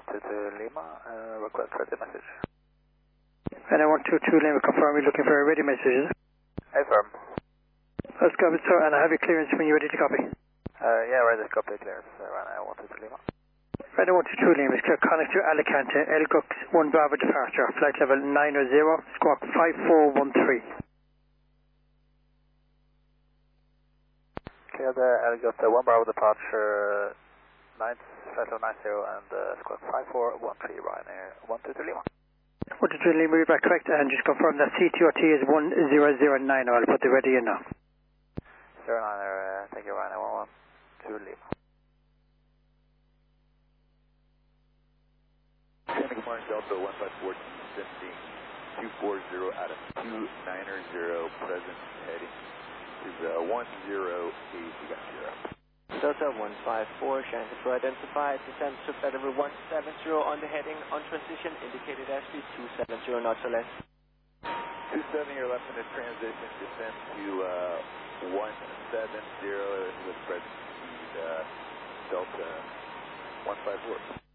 122 Lima, request ready message. And 122 Lima, confirm you're looking for a ready message. Affirm. Let's go, sir, and I have your clearance when you're ready to copy. Yeah, ready to copy clearance, Ryanair 122 Lima. Ryanair 122 Lima is clear, connect to Alicante, Elgux 1 Bravo departure, flight level 900, squawk 5413. Clear the Elgux 1 Bravo departure, flight level 90 and squawk 5413, Ryanair 122 Lima. 122 Lima, you're back correct, and just confirm that CTOT is 1009, I'll put the ready in now. 09, thank you, Ryanair 112 Lima. Good morning, Delta 154, descending 240 out of 290, present heading is 108, we got 0. Delta 154, Shanghai to identify, descend to flight level 170 on the heading, on transition, indicated airspeed 270 knots or less. 270, you're left in the transition, descend to 170 with present speed, Delta 154.